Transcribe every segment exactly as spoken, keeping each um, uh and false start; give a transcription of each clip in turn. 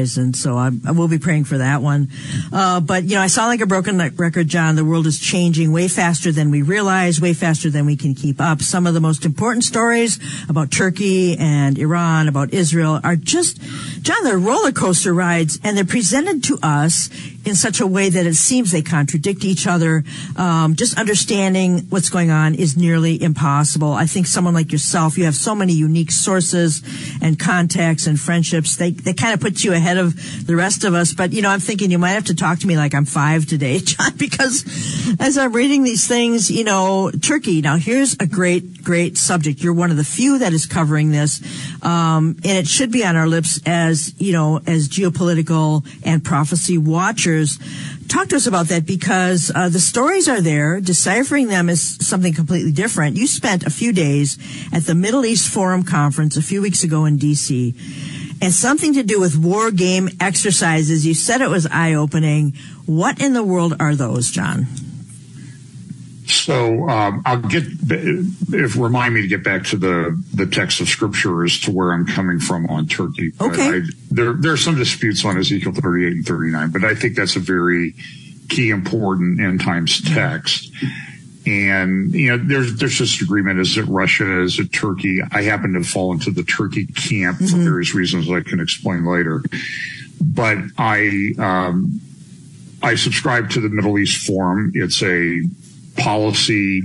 horizon. So I, I will be praying for that one. Uh, but, you know, I sound like a broken record, John. The world is changing way faster than we realize, way faster than we can keep up. Some of the most important stories about Turkey and Iran, about Israel, are just, John, they're roller coaster rides, and they're presented to us in such a way that it seems they contradict each other. Um, just understanding what's going on is nearly impossible. I think someone like yourself, you have so many unique sources and contacts and friendships. They, they kind of put you ahead of the rest of us. But, you know, I'm thinking you might have to talk to me like I'm five today, John, because as I'm reading these things, you know, Turkey, now here's a great, great subject. You're one of the few that is covering this. Um, and it should be on our lips as, you know, as geopolitical and prophecy watchers. Talk to us about that, because uh, the stories are there. Deciphering them is something completely different. You spent a few days at the Middle East Forum Conference a few weeks ago in D C, and something to do with war game exercises. You said it was eye-opening. What in the world are those, John? So um, I'll get, if remind me to get back to the, the text of Scripture as to where I'm coming from on Turkey. Okay. I, there, there are some disputes on Ezekiel thirty-eight and thirty-nine, but I think that's a very key, important end times text. And, you know, there's, there's this agreement. Is it Russia? Is it Turkey? I happen to fall into the Turkey camp for mm-hmm. various reasons I can explain later. But I, um, I subscribe to the Middle East Forum. It's a policy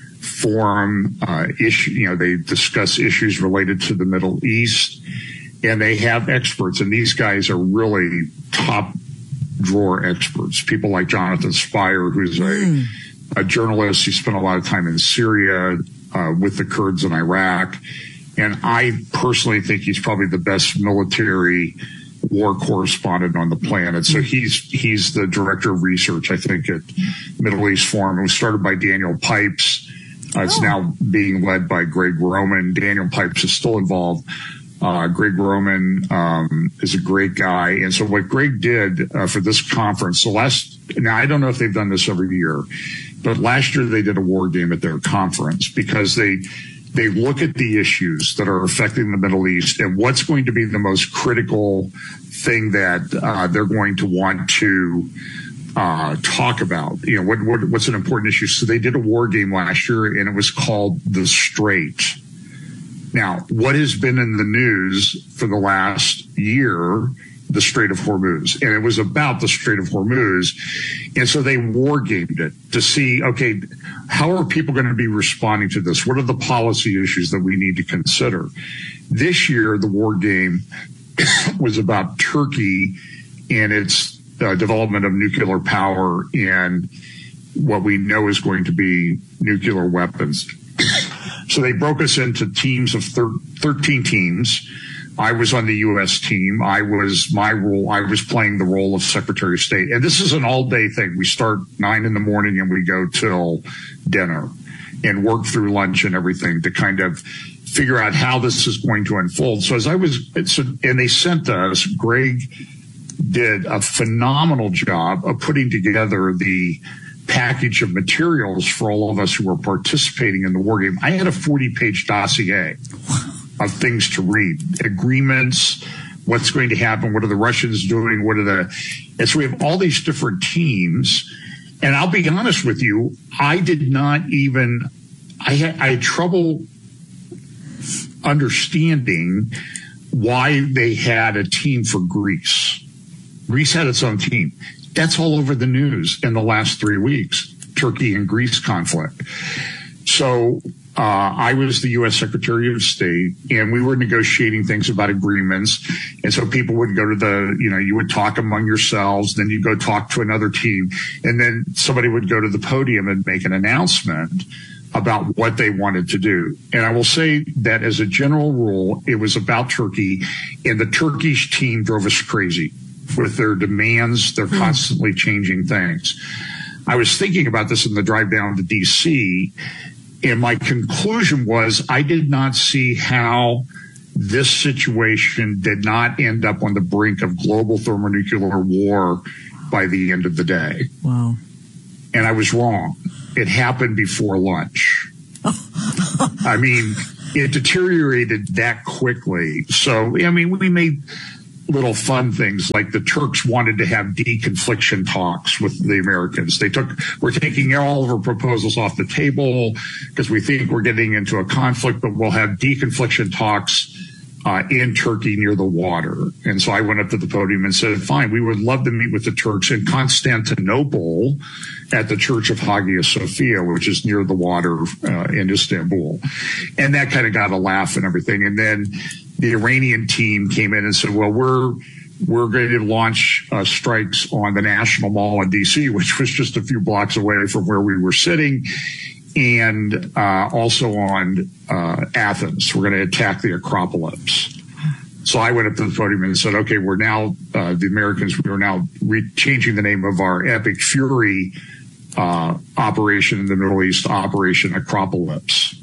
forum, uh, issue, you know, they discuss issues related to the Middle East, and they have experts, and these guys are really top drawer experts. People like Jonathan Spire, who's mm. a, a journalist. He spent a lot of time in Syria, uh, with the Kurds in Iraq. And I personally think he's probably the best military war correspondent on the planet. So he's he's the director of research, I think, at Middle East Forum. It was started by Daniel Pipes. Uh, it's oh. now being led by Greg Roman. Daniel Pipes is still involved. Uh, Greg Roman um, is a great guy. And so what Greg did uh, for this conference, the last, now I don't know if they've done this every year, but last year they did a war game at their conference, because they They look at the issues that are affecting the Middle East and what's going to be the most critical thing that uh, they're going to want to uh, talk about. You know, what, what, what's an important issue? So they did a war game last year, and it was called The Strait. Now, what has been in the news for the last year? The Strait of Hormuz. And it was about the Strait of Hormuz. And so they war gamed it to see, okay, how are people going to be responding to this? What are the policy issues that we need to consider? This year, the war game was about Turkey and its uh, development of nuclear power and what we know is going to be nuclear weapons. So they broke us into teams of thir- thirteen teams. I was on the U S team. I was my role. I was playing the role of Secretary of State. And this is an all day thing. We start nine in the morning and we go till dinner and work through lunch and everything to kind of figure out how this is going to unfold. So as I was, so, and they sent us, Greg did a phenomenal job of putting together the package of materials for all of us who were participating in the war game. I had a forty page dossier of things to read, agreements, what's going to happen, what are the Russians doing, what are the, and so we have all these different teams. And I'll be honest with you, I did not even, I had, I had trouble understanding why they had a team for Greece. Greece had its own team. That's all over the news in the last three weeks, Turkey and Greece conflict. So, Uh, I was the U S Secretary of State, and we were negotiating things about agreements. And so people would go to the, you know, you would talk among yourselves, then you go talk to another team, and then somebody would go to the podium and make an announcement about what they wanted to do. And I will say that as a general rule, it was about Turkey, and the Turkish team drove us crazy with their demands. They're mm. constantly changing things. I was thinking about this in the drive down to D C, and my conclusion was I did not see how this situation did not end up on the brink of global thermonuclear war by the end of the day. Wow. And I was wrong. It happened before lunch. I mean, it deteriorated that quickly. So, I mean, we made little fun things, like the Turks wanted to have deconfliction talks with the Americans. They took, we're taking all of our proposals off the table because we think we're getting into a conflict, but we'll have deconfliction talks uh, in Turkey near the water. And so I went up to the podium and said, fine, we would love to meet with the Turks in Constantinople at the Church of Hagia Sophia, which is near the water uh, in Istanbul. And that kind of got a laugh and everything. And then the Iranian team came in and said, well, we're we're going to launch uh, strikes on the National Mall in D C, which was just a few blocks away from where we were sitting, and uh, also on uh, Athens. We're going to attack the Acropolis. So I went up to the podium and said, okay, we're now, uh, the Americans, we are now re- changing the name of our Epic Fury uh, operation in the Middle East, Operation Acropolis.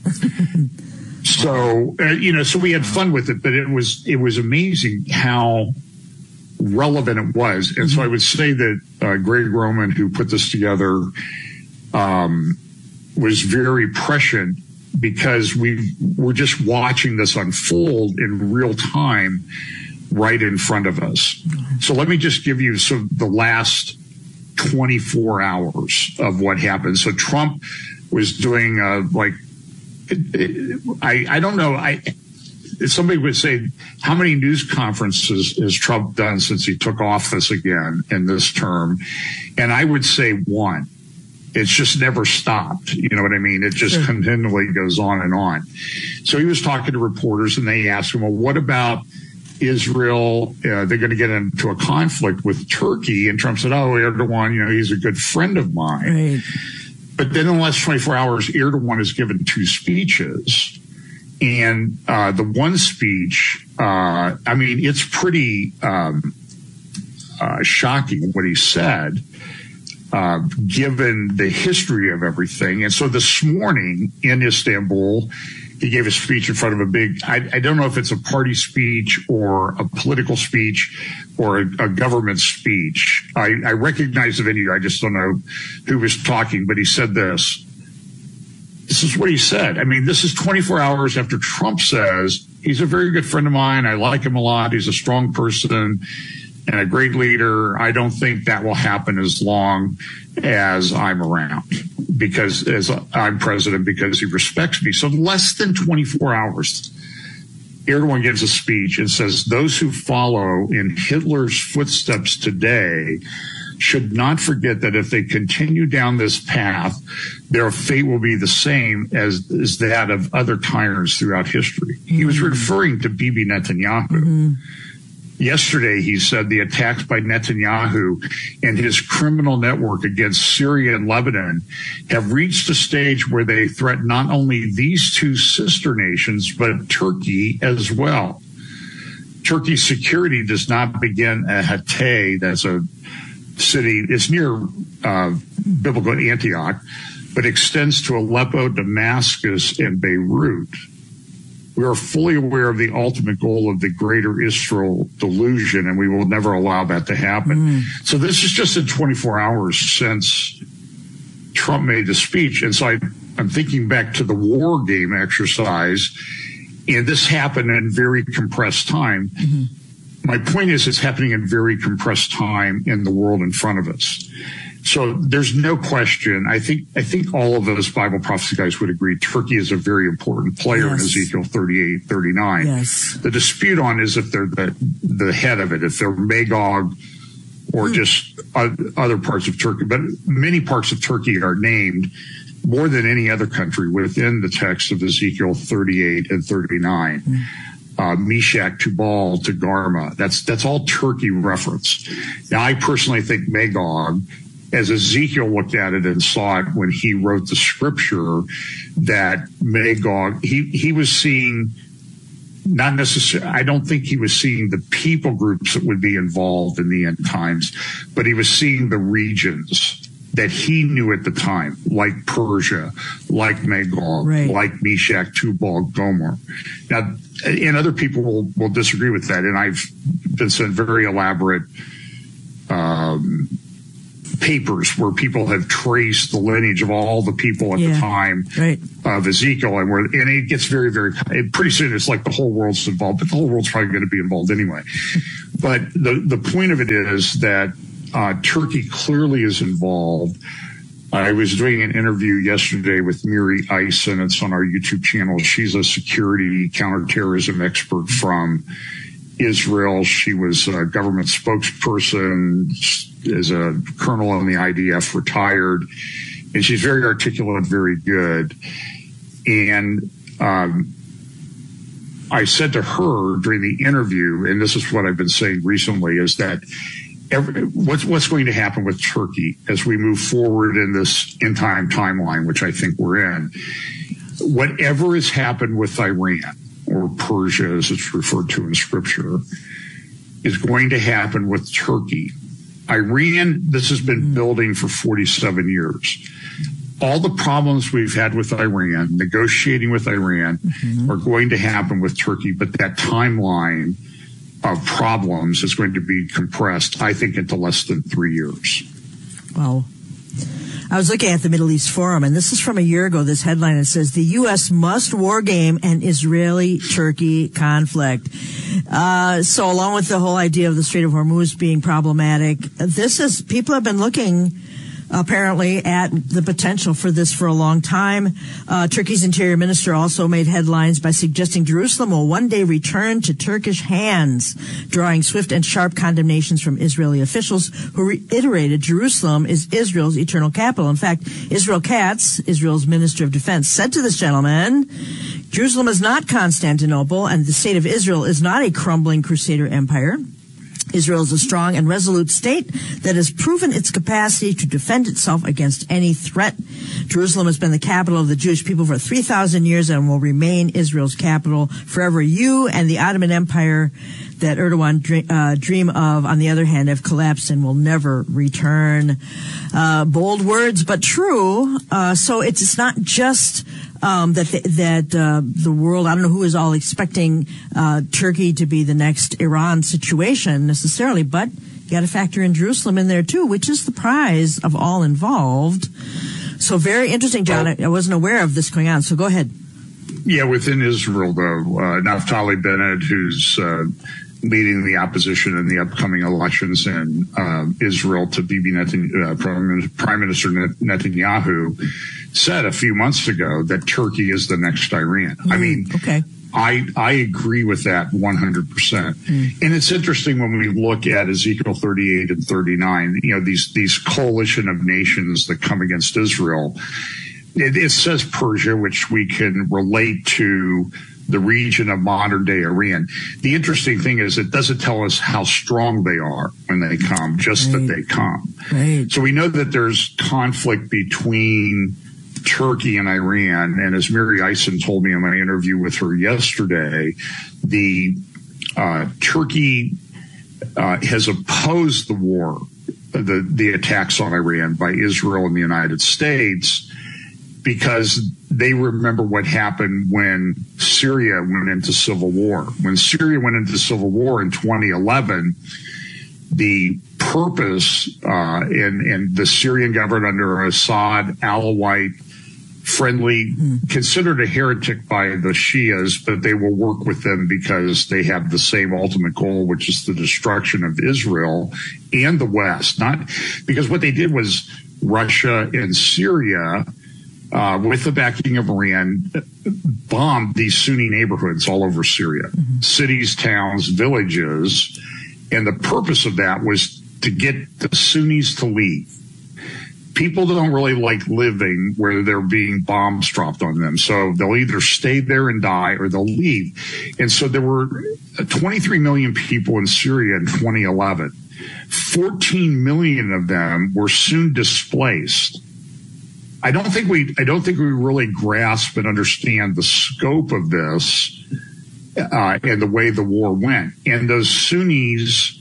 So, uh, you know, so we had fun with it, but it was, it was amazing how relevant it was. And so I would say that uh, Greg Roman, who put this together, um, was very prescient because we were just watching this unfold in real time right in front of us. So let me just give you some, the last twenty-four hours of what happened. So Trump was doing uh, like, I, I don't know. I somebody would say, how many news conferences has Trump done since he took office again in this term? And I would say one. It's just never stopped. You know what I mean? It just sure. continually goes on and on. So he was talking to reporters and they asked him, well, what about Israel? Uh, they're going to get into a conflict with Turkey. And Trump said, oh, Erdogan, you know, he's a good friend of mine. Right. But then in the last twenty-four hours, Erdogan has given two speeches. And uh, the one speech, uh, I mean, it's pretty um, uh, shocking what he said, uh, given the history of everything. And so this morning in Istanbul, he gave a speech in front of a big, I, I don't know if it's a party speech or a political speech or a, a government speech. I, I recognize the venue. I just don't know who was talking, but he said this. This is what he said. I mean, this is twenty-four hours after Trump says he's a very good friend of mine. I like him a lot. He's a strong person and a great leader. I don't think that will happen as long as I'm around, because as I'm president, because he respects me. So less than twenty-four hours, Erdogan gives a speech and says, those who follow in Hitler's footsteps today should not forget that if they continue down this path, their fate will be the same as, as that of other tyrants throughout history. Mm-hmm. He was referring to Bibi Netanyahu. Mm-hmm. Yesterday, he said the attacks by Netanyahu and his criminal network against Syria and Lebanon have reached a stage where they threaten not only these two sister nations, but Turkey as well. Turkey's security does not begin at Hatay, that's a city, it's near uh, biblical Antioch, but extends to Aleppo, Damascus, and Beirut. We are fully aware of the ultimate goal of the greater Israel delusion, and we will never allow that to happen. Mm. So this is just in twenty-four hours since Trump made the speech. And so I, I'm thinking back to the war game exercise, and this happened in very compressed time. Mm-hmm. My point is it's happening in very compressed time in the world in front of us. So there's no question. I think I think all of us Bible prophecy guys would agree Turkey is a very important player yes. in Ezekiel thirty-eight, thirty-nine. Yes. The dispute on is if they're the, the head of it, if they're Magog or mm. just other parts of Turkey. But many parts of Turkey are named more than any other country within the text of Ezekiel thirty-eight and thirty-nine. Mm. Uh, Meshach, Tubal, Togarmah. That's that's all Turkey reference. Now, I personally think Magog, as Ezekiel looked at it and saw it when he wrote the scripture, that Magog, he, he was seeing not necessarily, I don't think he was seeing the people groups that would be involved in the end times, but he was seeing the regions that he knew at the time, like Persia, like Magog, right. like Meshach, Tubal, Gomer. Now, and other people will, will disagree with that, and I've been sent very elaborate um papers where people have traced the lineage of all the people at yeah, the time right. of Ezekiel, and where and it gets very, very pretty soon it's like the whole world's involved, but the whole world's probably going to be involved anyway. But the the point of it is that uh, Turkey clearly is involved. I was doing an interview yesterday with Miri Eisen. It's on our YouTube channel. She's a security counterterrorism expert from Israel. She was a government spokesperson, is a colonel in the I D F, retired, and she's very articulate, very good. And um, I said to her during the interview, and this is what I've been saying recently, is that Every, what's what's going to happen with Turkey as we move forward in this end time timeline, which I think we're in? Whatever has happened with Iran, or Persia as it's referred to in Scripture, is going to happen with Turkey. Iran, this has been building for forty-seven years. All the problems we've had with Iran, negotiating with Iran, mm-hmm. are going to happen with Turkey, but that timeline of problems is going to be compressed, I think, into less than three years. Wow. I was looking at the Middle East Forum, and this is from a year ago, this headline. It says, the U S must war game an Israeli-Turkey conflict. Uh, so along with the whole idea of the Strait of Hormuz being problematic, this is, people have been looking apparently at the potential for this for a long time. Uh, Turkey's interior minister also made headlines by suggesting Jerusalem will one day return to Turkish hands, drawing swift and sharp condemnations from Israeli officials who reiterated Jerusalem is Israel's eternal capital. In fact, Israel Katz, Israel's minister of defense, said to this gentleman, Jerusalem is not Constantinople, and the state of Israel is not a crumbling crusader empire. Israel is a strong and resolute state that has proven its capacity to defend itself against any threat. Jerusalem has been the capital of the Jewish people for three thousand years and will remain Israel's capital forever. You and the Ottoman Empire that Erdogan dream, uh, dream of, on the other hand, have collapsed and will never return. Uh, bold words, but true. Uh, so it's, it's not just um, that the, that uh, the world, I don't know who is all expecting uh, Turkey to be the next Iran situation necessarily, but you got to factor in Jerusalem in there too, which is the prize of all involved. So very interesting, John. Well, I wasn't aware of this going on, so go ahead. Yeah, within Israel, though, uh, Naftali Bennett, who's uh, leading the opposition in the upcoming elections in uh, Israel to Bibi Netanyahu, uh, Prime Minister Netanyahu, said a few months ago that Turkey is the next Iran. Mm, I mean, okay. I I agree with that one hundred percent. Mm. And it's interesting when we look at Ezekiel thirty-eight and thirty-nine, you know, these these coalition of nations that come against Israel. It, it says Persia, which we can relate to the region of modern day Iran. The interesting thing is it doesn't tell us how strong they are when they come, just right. that they come. Right. So we know that there's conflict between Turkey and Iran. And as Miri Eisen told me in my interview with her yesterday, the uh, Turkey uh, has opposed the war, the, the attacks on Iran by Israel and the United States, because they remember what happened when Syria went into civil war. When Syria went into civil war in twenty eleven, the purpose, uh, and, and the Syrian government under Assad, Alawite, friendly, mm. considered a heretic by the Shias, but they will work with them because they have the same ultimate goal, which is the destruction of Israel and the West. Not because what they did was Russia and Syria, Uh, with the backing of Iran, bombed these Sunni neighborhoods all over Syria, mm-hmm. cities, towns, villages. And the purpose of that was to get the Sunnis to leave. People don't really like living where they're being bombs dropped on them. So they'll either stay there and die or they'll leave. And so there were twenty-three million people in Syria in twenty eleven. fourteen million of them were soon displaced. I don't think we, I don't think we really grasp and understand the scope of this, uh, and the way the war went. And those Sunnis,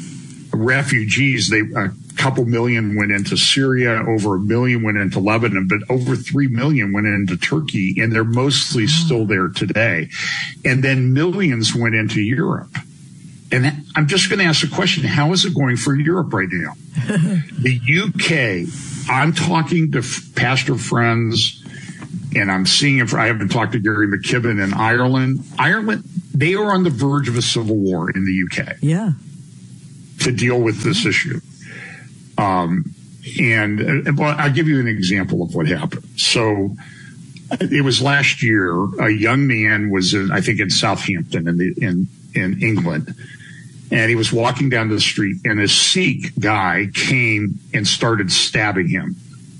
refugees, they, a couple million went into Syria, over a million went into Lebanon, but over three million went into Turkey, and they're mostly still there today. And then millions went into Europe. And I'm just going to ask the question, how is it going for Europe right now? The U K, I'm talking to f- pastor friends, and I'm seeing if I haven't talked to Gary McKibben in Ireland. Ireland, they are on the verge of a civil war in the U K. Yeah. To deal with this issue. Um, and, and well, I'll give you an example of what happened. So it was last year, a young man was in, I think in Southampton in the, in, in England. And he was walking down the street, and a Sikh guy came and started stabbing him.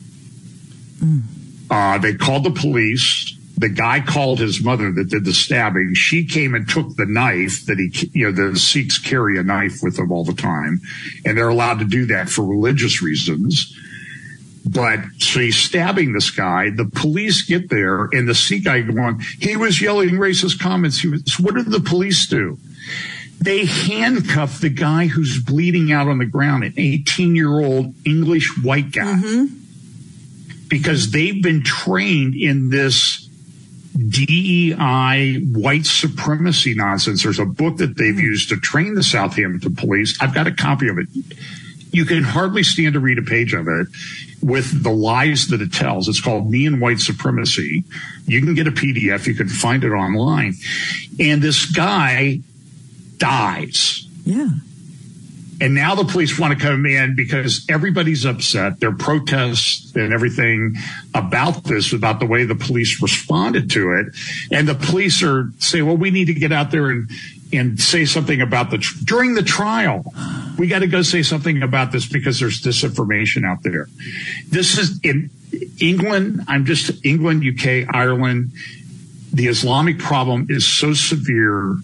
Mm. Uh, they called the police. The guy called his mother that did the stabbing. She came and took the knife that he, you know, the Sikhs carry a knife with them all the time, and they're allowed to do that for religious reasons. But so he's stabbing this guy. The police get there, and the Sikh guy going, he was yelling racist comments. He was, so what did the police do? They handcuffed the guy who's bleeding out on the ground, an eighteen-year-old English white guy, mm-hmm. because they've been trained in this D E I white supremacy nonsense. There's a book that they've used to train the Southampton police. I've got a copy of it. You can hardly stand to read a page of it with the lies that it tells. It's called Me and White Supremacy. You can get a P D F. You can find it online. And this guy dies. Yeah. And now the police want to come in because everybody's upset. There are protests and everything about this, about the way the police responded to it. And the police are saying, well, we need to get out there and, and say something about the, tr- during the trial. We got to go say something about this because there's disinformation out there. This is in England. I'm just England, U K, Ireland. The Islamic problem is so severe.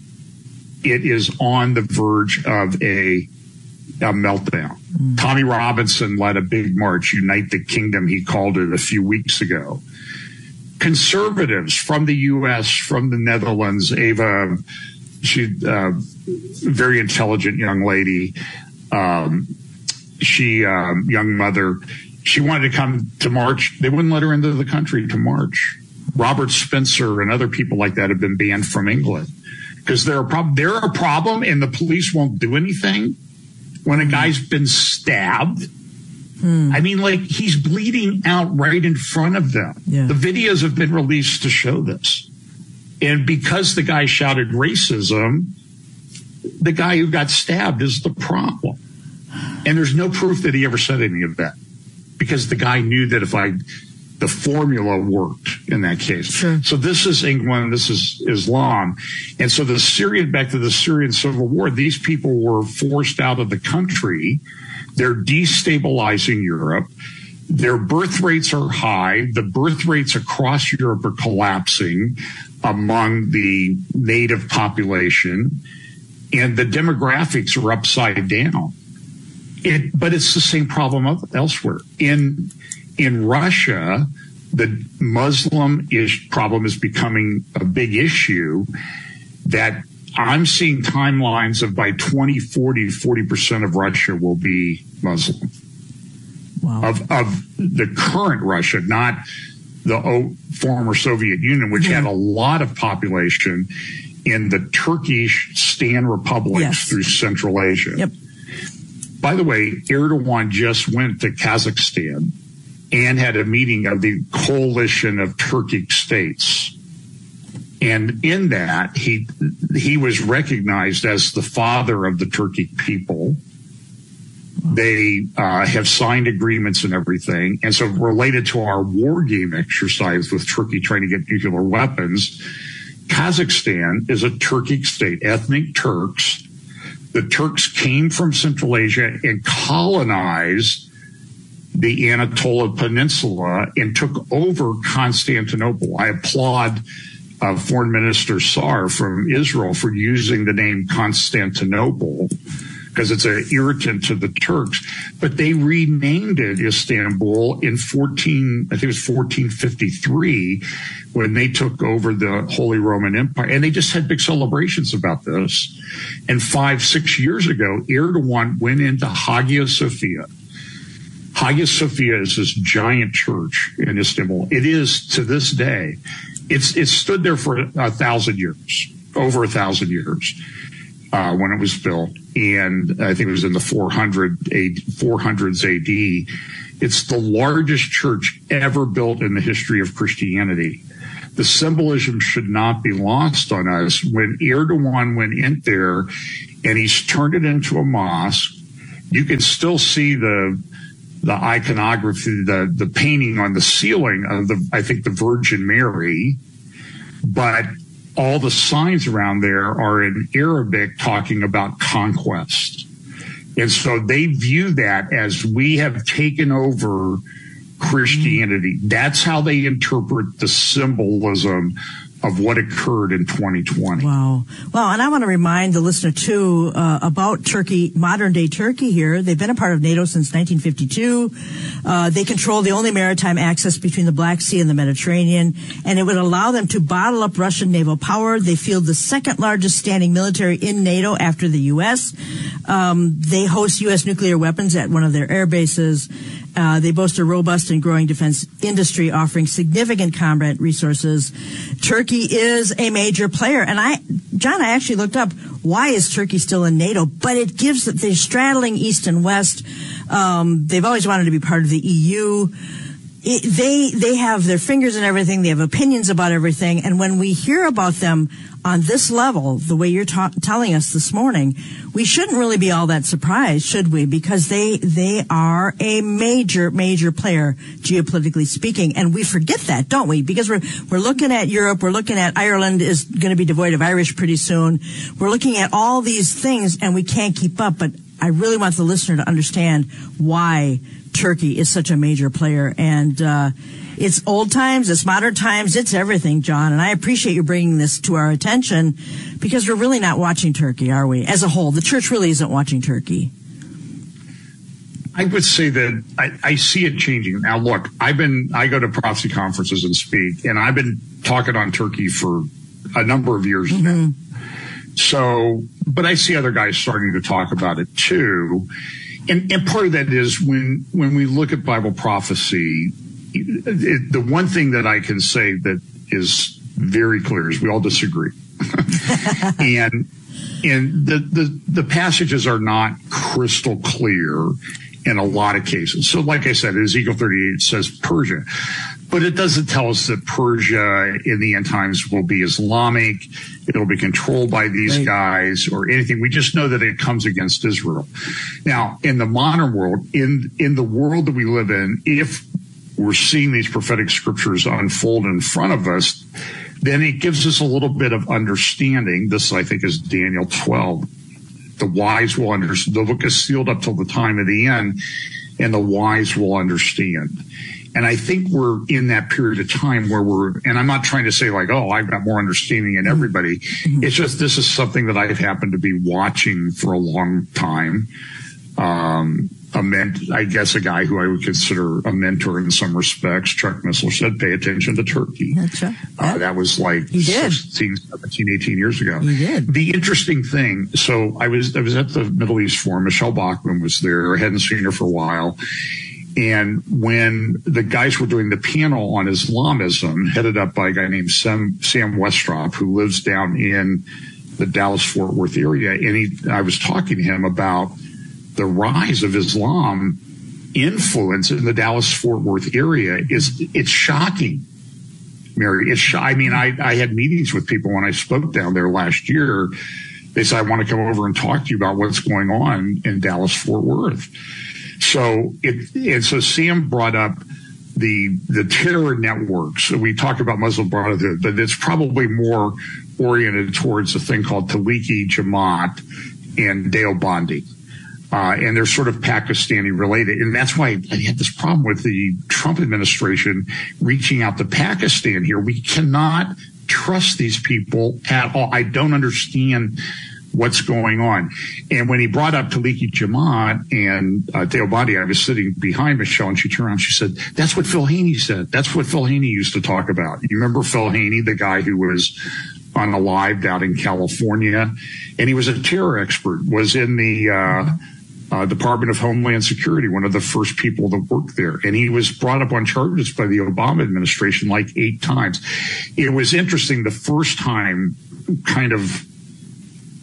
It is on the verge of a, a meltdown. Mm. Tommy Robinson led a big march, Unite the Kingdom, he called it a few weeks ago. Conservatives from the U S, from the Netherlands, Ava, she's a very intelligent young lady. Um, she, um, young mother, she wanted to come to march. They wouldn't let her into the country to march. Robert Spencer and other people like that have been banned from England. Because they're a problem. They're a problem, and the police won't do anything when a guy's been stabbed. Hmm. I mean, like, he's bleeding out right in front of them. Yeah. The videos have been released to show this. And because the guy shouted racism, the guy who got stabbed is the problem. And there's no proof that he ever said any of that, because the guy knew that if I, the formula worked in that case. Sure. So this is England, this is Islam. And so the Syrian, back to the Syrian civil war, these people were forced out of the country. They're destabilizing Europe. Their birth rates are high. The birth rates across Europe are collapsing among the native population. And the demographics are upside down. It, but it's the same problem elsewhere. In In Russia, the Muslim ish problem is becoming a big issue that I'm seeing timelines of by twenty forty, forty percent of Russia will be Muslim. Wow. Of, of the current Russia, not the old, former Soviet Union, which yeah. had a lot of population in the Turkish Stan republics yes. through Central Asia. Yep. By the way, Erdogan just went to Kazakhstan and had a meeting of the coalition of Turkic states. And in that, he he was recognized as the father of the Turkic people. They uh, have signed agreements and everything. And so related to our war game exercise with Turkey trying to get nuclear weapons, Kazakhstan is a Turkic state, ethnic Turks. The Turks came from Central Asia and colonized the Anatolia Peninsula and took over Constantinople. I applaud uh, Foreign Minister Sar from Israel for using the name Constantinople because it's an irritant to the Turks. But they renamed it Istanbul in fourteen, I think it was fourteen fifty-three, when they took over the Holy Roman Empire. And they just had big celebrations about this. And five, six years ago, Erdogan went into Hagia Sophia. Hagia Sophia is this giant church in Istanbul. It is to this day. It's it's stood there for a thousand years, over a thousand years. uh, when it was built. And I think it was in the four hundreds A D. It's the largest church ever built in the history of Christianity. The symbolism should not be lost on us. When Erdogan went in there and he's turned it into a mosque, you can still see the the iconography, the, the painting on the ceiling of the, I think, the Virgin Mary, but all the signs around there are in Arabic talking about conquest. And so they view that as we have taken over Christianity. That's how they interpret the symbolism of what occurred in twenty twenty. Wow. Well, and I want to remind the listener, too, uh, about Turkey, modern-day Turkey here. They've been a part of NATO since nineteen fifty-two. Uh, they control the only maritime access between the Black Sea and the Mediterranean, and it would allow them to bottle up Russian naval power. They field the second-largest standing military in NATO after the U S. Um, they host U S nuclear weapons at one of their air bases. Uh, they boast a robust and growing defense industry offering significant combat resources. Turkey is a major player. And I, John, I actually looked up why is Turkey still in NATO, but it gives that they're straddling East and West. Um, they've always wanted to be part of the E U. It, they, they have their fingers in everything. They have opinions about everything. And when we hear about them on this level, the way you're ta- telling us this morning, we shouldn't really be all that surprised, should we? Because they, they are a major, major player, geopolitically speaking. And we forget that, don't we? Because we're, we're looking at Europe. We're looking at Ireland is going to be devoid of Irish pretty soon. We're looking at all these things and we can't keep up. But I really want the listener to understand why Turkey is such a major player. And, uh, it's old times, it's modern times, it's everything, John. And I appreciate you bringing this to our attention because we're really not watching Turkey, are we? As a whole, the church really isn't watching Turkey. I would say that I, I see it changing. Now, look, I've been, I go to prophecy conferences and speak, and I've been talking on Turkey for a number of years mm-hmm. now. So, but I see other guys starting to talk about it too. And, and part of that is when, when we look at Bible prophecy, it, the one thing that I can say that is very clear is we all disagree. and, and the, the, the passages are not crystal clear in a lot of cases. So like I said, Ezekiel thirty-eight says Persia, but it doesn't tell us that Persia in the end times will be Islamic. It'll be controlled by these right. guys or anything. We just know that it comes against Israel. Now, in the modern world, in, in the world that we live in, if we're seeing these prophetic scriptures unfold in front of us, then it gives us a little bit of understanding. This, I think, is Daniel twelve. The wise will understand. The book is sealed up till the time of the end, and the wise will understand. And I think we're in that period of time where we're, and I'm not trying to say like, oh, I've got more understanding than everybody. Mm-hmm. It's just, this is something that I've happened to be watching for a long time. Um, a ment, I guess a guy who I would consider a mentor in some respects, Chuck Missler, said, pay attention to Turkey. That's right. Yeah. Uh, that was like sixteen, seventeen, eighteen years ago. You did. The interesting thing, so I was, I was at the Middle East Forum. Michelle Bachman was there. I hadn't seen her for a while. And when the guys were doing the panel on Islamism, headed up by a guy named Sam, Sam Westrop, who lives down in the Dallas-Fort Worth area, and he, I was talking to him about the rise of Islam influence in the Dallas-Fort Worth area. Is it's shocking, Mary. It's sh- I mean, I, I had meetings with people when I spoke down there last year. They said, I want to come over and talk to you about what's going on in Dallas-Fort Worth. So it, and so Sam brought up the, the terror networks. So we talk about Muslim Brotherhood, but it's probably more oriented towards a thing called Tawhidi Jamaat and Deobandi. Uh, and they're sort of Pakistani related. And that's why I had this problem with the Trump administration reaching out to Pakistan here. We cannot trust these people at all. I don't understand what's going on. And when he brought up Tawhidi Jamaat and uh, Deobandi, I was sitting behind Michelle and she turned around and she said, that's what Phil Haney said. That's what Phil Haney used to talk about. You remember Phil Haney, the guy who was on the live out in California? And he was a terror expert, was in the uh, uh, Department of Homeland Security, one of the first people that worked there. And he was brought up on charges by the Obama administration like eight times. It was interesting. The first time kind of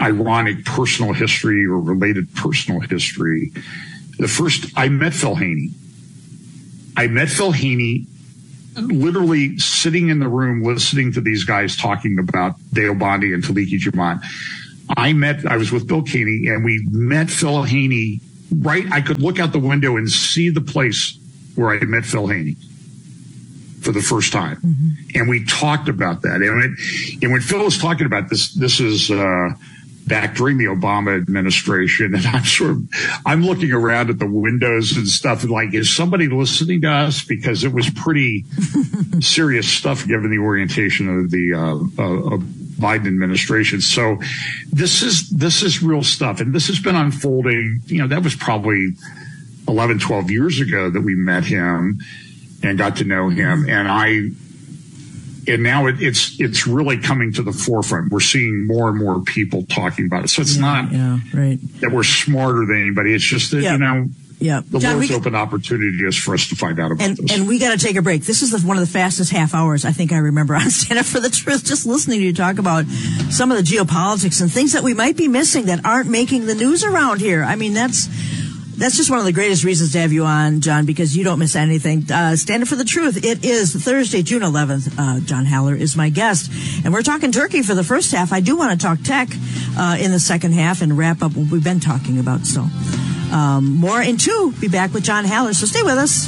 ironic personal history or related personal history. The first, I met Phil Haney. I met Phil Haney literally sitting in the room listening to these guys talking about Dale Bondi and Taliki Jamont. I met, I was with Bill Caney, and we met Phil Haney right. I could look out the window and see the place where I met Phil Haney for the first time. Mm-hmm. And we talked about that. And, it, and when Phil was talking about this, this is uh, back during the Obama administration. And I'm sort of, I'm looking around at the windows and stuff, and like, is somebody listening to us? Because it was pretty serious stuff given the orientation of the uh, uh, Biden administration. So this is, this is real stuff. And this has been unfolding. You know, that was probably eleven, twelve years ago that we met him and got to know him. And I, and now it, it's, it's really coming to the forefront. We're seeing more and more people talking about it. So it's yeah, not yeah, right. that we're smarter than anybody. It's just that, yeah. you know, yeah. the John, Lord's we, open opportunities for us to find out about and, this. And we got to take a break. This is the, one of the fastest half hours I think I remember on Stand Up for the Truth, just listening to you talk about some of the geopolitics and things that we might be missing that aren't making the news around here. I mean, that's, That's just one of the greatest reasons to have you on, John, because you don't miss anything. Uh, Stand Up for the Truth. It is Thursday, June eleventh. Uh, John Haller is my guest. And we're talking turkey for the first half. I do want to talk tech uh, in the second half and wrap up what we've been talking about. So um, more in two. Be back with John Haller. So stay with us.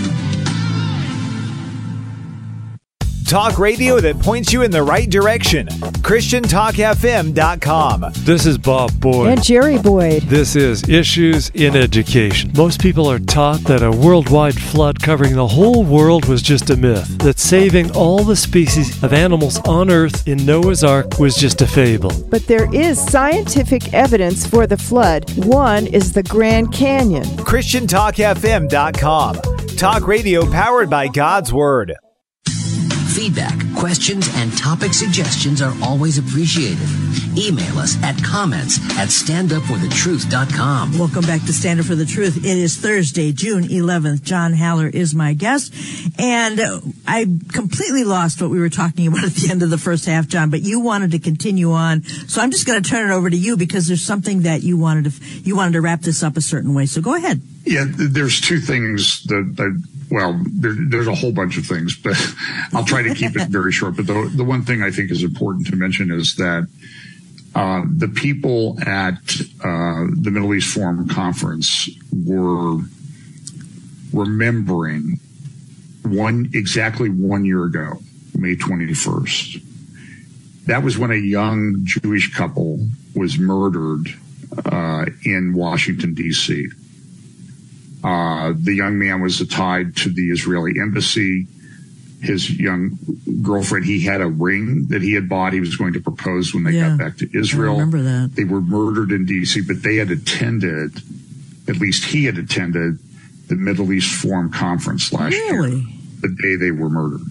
Talk radio that points you in the right direction. Christian Talk F M dot com. This is Bob Boyd. And Jerry Boyd. This is Issues in Education. Most people are taught that a worldwide flood covering the whole world was just a myth, that saving all the species of animals on Earth in Noah's Ark was just a fable. But there is scientific evidence for the flood. One is the Grand Canyon. Christian Talk F M dot com. Talk radio powered by God's Word. Feedback, questions, and topic suggestions are always appreciated. Email us at comments at stand up for the truth dot com. Welcome back to Stand Up for the Truth. It is Thursday, June eleventh. John Haller is my guest. And I completely lost what we were talking about at the end of the first half, John, but you wanted to continue on. So I'm just going to turn it over to you because there's something that you wanted to, you wanted to wrap this up a certain way. So go ahead. Yeah, there's two things that, that well, there, there's a whole bunch of things, but I'll try to keep it very short. But the, the one thing I think is important to mention is that uh, the people at uh, the Middle East Forum Conference were remembering one exactly one year ago, May twenty-first. That was when a young Jewish couple was murdered uh, in Washington, D C Uh, the young man was tied to the Israeli embassy. His young girlfriend, he had a ring that he had bought. He was going to propose when they yeah, got back to Israel. I remember that. They were murdered in D C, but they had attended, at least he had attended, the Middle East Forum Conference last really? year, the day they were murdered.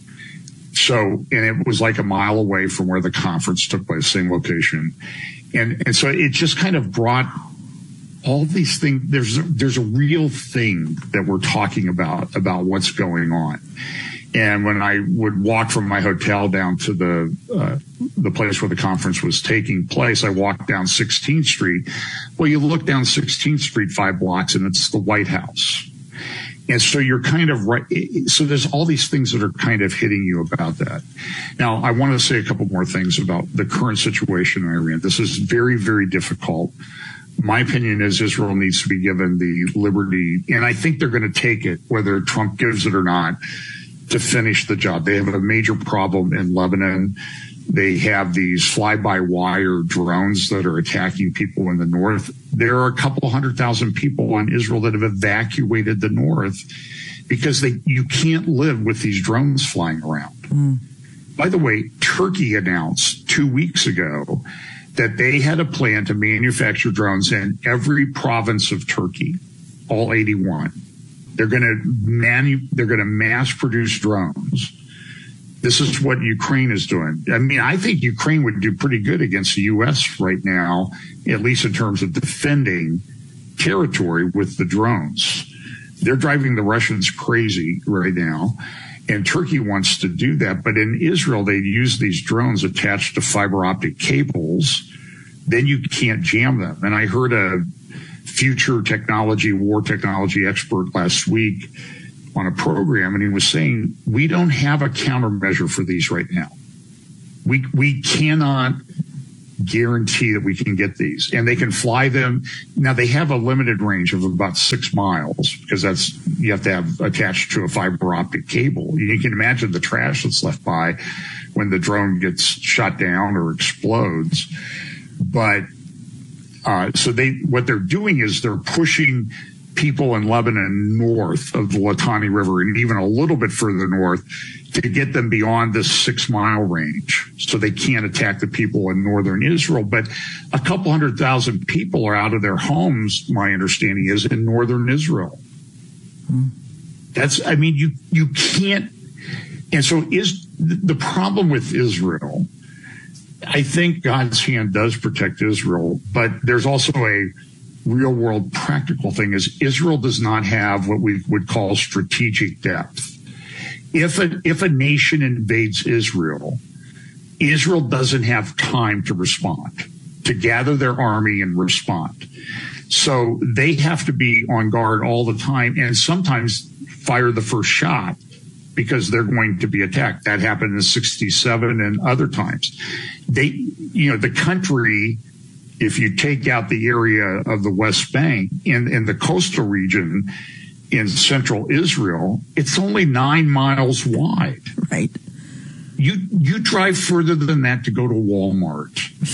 So, and it was like a mile away from where the conference took place, same location. And, and so it just kind of brought all these things. There's a, there's a real thing that we're talking about, about what's going on. And when I would walk from my hotel down to the, uh, the place where the conference was taking place, I walked down sixteenth Street. Well, you look down sixteenth Street five blocks and it's the White House. And so you're kind of right. So there's all these things that are kind of hitting you about that. Now, I want to say a couple more things about the current situation in Iran. This is very, very difficult. My opinion is Israel needs to be given the liberty, and I think they're going to take it, whether Trump gives it or not, to finish the job. They have a major problem in Lebanon. They have these fly-by-wire drones that are attacking people in the north. There are a couple hundred thousand people in Israel that have evacuated the north because they you can't live with these drones flying around. Mm. By the way, Turkey announced two weeks ago that they had a plan to manufacture drones in every province of Turkey, all eighty-one. They're going to manu- they're going to mass produce drones. This is what Ukraine is doing. I mean, I think Ukraine would do pretty good against the U S right now, at least in terms of defending territory with the drones. They're driving the Russians crazy right now, and Turkey wants to do that. But in Israel, they use these drones attached to fiber optic cables then you can't jam them. And I heard a future technology, war technology expert last week on a program, and he was saying, we don't have a countermeasure for these right now. We we cannot guarantee that we can get these, and they can fly them. Now they have a limited range of about six miles because that's, you have to have attached to a fiber optic cable. You can imagine the trash that's left by when the drone gets shot down or explodes. But uh, so they, what they're doing is they're pushing people in Lebanon north of the Litani River and even a little bit further north to get them beyond this six mile range so they can't attack the people in northern Israel. But a couple hundred thousand people are out of their homes, my understanding is, in northern Israel. Hmm. That's, I mean, you, you can't. And so is the problem with Israel, I think God's hand does protect Israel, but there's also a real world practical thing is Israel does not have what we would call strategic depth. If a, if a nation invades Israel, Israel doesn't have time to respond, to gather their army and respond. So they have to be on guard all the time and sometimes fire the first shot because they're going to be attacked. That happened in sixty-seven and other times. They, you know, the country, if you take out the area of the West Bank in, in the coastal region in central Israel, it's only nine miles wide. Right. You you drive further than that to go to Walmart.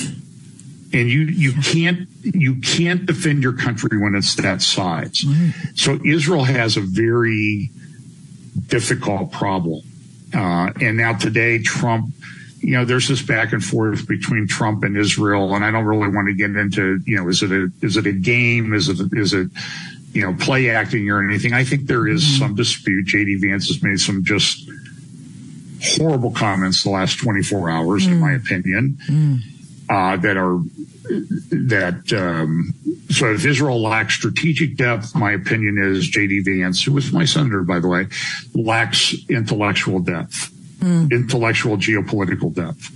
And you, you can't you can't defend your country when it's that size. Right. So Israel has a very difficult problem. Uh, and now today, Trump, you know, there's this back and forth between Trump and Israel, and I don't really want to get into, you know, is it a is it a game? Is it is it you know play acting or anything? I think there is mm-hmm. some dispute. J D Vance has made some just horrible comments the last twenty-four hours, mm. in my opinion, mm. uh, that are that. Um, so if Israel lacks strategic depth, my opinion is J D Vance, who was my senator, by the way, lacks intellectual depth. Mm. Intellectual geopolitical depth.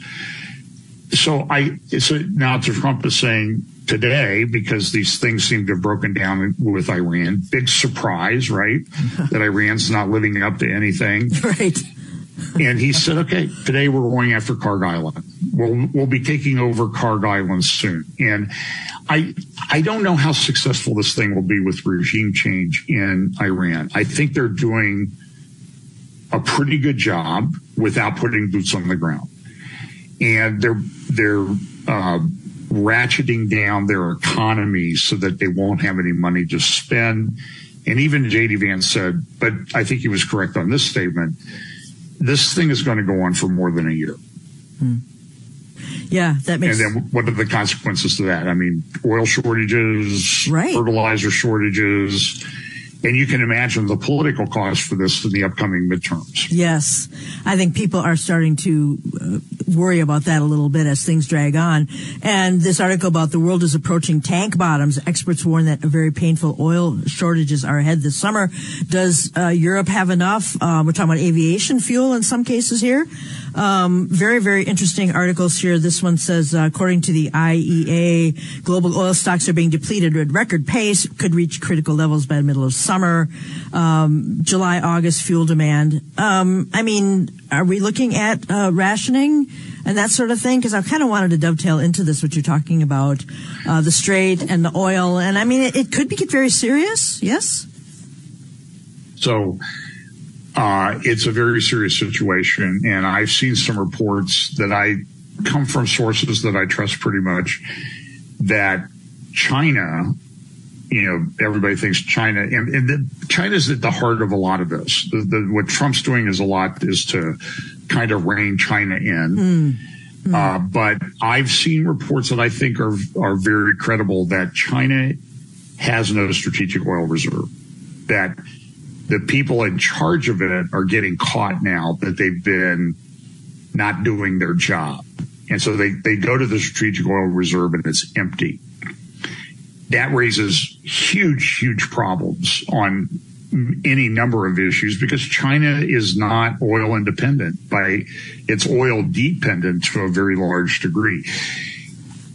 So I, so now Trump is saying today, because these things seem to have broken down with Iran, big surprise, right? That Iran's not living up to anything. Right. And he said, okay, today we're going after Karg Island. We'll, we'll be taking over Karg Island soon. And I, I don't know how successful this thing will be with regime change in Iran. I think they're doing a pretty good job without putting boots on the ground. And they're, they're, uh, ratcheting down their economy so that they won't have any money to spend. And even J D Vance said, but I think he was correct on this statement, this thing is going to go on for more than a year. Hmm. Yeah, that makes And then what are the consequences to that? I mean, oil shortages, right. fertilizer shortages, and you can imagine the political cost for this in the upcoming midterms. Yes. I think people are starting to uh, worry about that a little bit as things drag on. And this article about the world is approaching tank bottoms. Experts warn that very painful oil shortages are ahead this summer. Does uh, Europe have enough? Uh, we're talking about aviation fuel in some cases here. Um, very, very interesting articles here. This one says, uh, according to the I E A, global oil stocks are being depleted at record pace, could reach critical levels by the middle of summer. Um, July, August fuel demand. Um, I mean, are we looking at uh, rationing and that sort of thing? Because I kind of wanted to dovetail into this, what you're talking about, uh, the Strait and the oil. And I mean, it, it could get very serious. Yes. So, Uh, it's a very serious situation, and I've seen some reports that I come from sources that I trust pretty much that China, you know, everybody thinks China, and, and the, China's at the heart of a lot of this. The, the, what Trump's doing is a lot is to kind of rein China in. Mm. Mm. Uh, but I've seen reports that I think are are very credible that China has no strategic oil reserve, that the people in charge of it are getting caught now that they've been not doing their job. And so they, they go to the strategic oil reserve and it's empty. That raises huge, huge problems on any number of issues because China is not oil independent. By it's oil dependent to a very large degree.